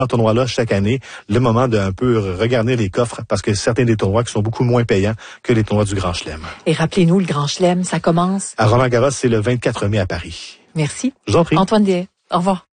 tournoi-là chaque année, le moment d'un peu regarder les coffres parce que certains des tournois qui sont beaucoup moins payants que les tournois du Grand Chelem. Et rappelez-nous, le Grand Chelem, ça commence? À Roland-Garros, c'est le 24 mai à Paris. Merci. Je vous en prie. Antoine Deshaies, au revoir.